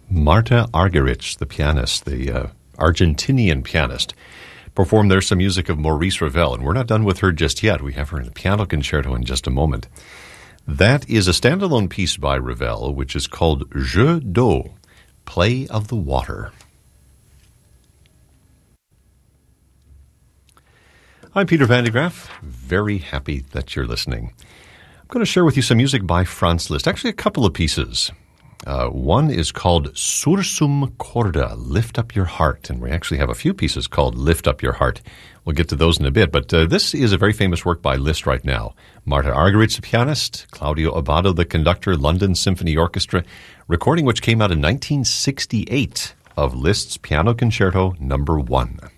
Marta Argerich, the pianist, the Argentinian pianist, performed there some music of Maurice Ravel, and we're not done with her just yet. We have her in the piano concerto in just a moment. That is a standalone piece by Ravel, which is called Jeu d'eau, Play of the Water. I'm Peter Van de Graaff. Very happy that you're listening. I'm going to share with you some music by Franz Liszt, actually a couple of pieces. One is called Sursum Corda, Lift Up Your Heart, and we actually have a few pieces called Lift Up Your Heart. We'll get to those in a bit, but this is a very famous work by Liszt right now. Marta Argerich, the pianist, Claudio Abbado, the conductor, London Symphony Orchestra, recording which came out in 1968 of Liszt's Piano Concerto No. 1.